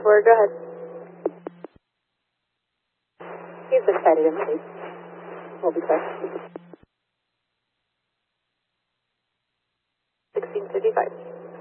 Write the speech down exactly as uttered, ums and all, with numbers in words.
twenty-four, go ahead. He's excited in the We'll be clear. sixteen fifty-five.